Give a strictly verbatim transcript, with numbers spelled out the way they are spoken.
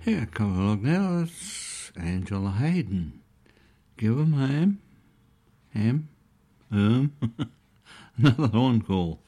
Yeah, come along now. It's Angela Hayden. Give 'em ham. Ham. Um. Another encore.